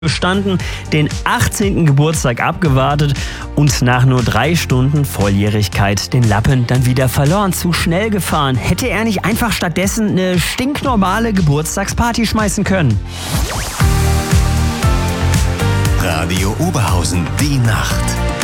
bestanden, den 18. Geburtstag abgewartet und nach nur 3 Stunden Volljährigkeit den Lappen dann wieder verloren. Zu schnell gefahren. Hätte er nicht einfach stattdessen eine stinknormale Geburtstagsparty schmeißen können? Radio Oberhausen, die Nacht.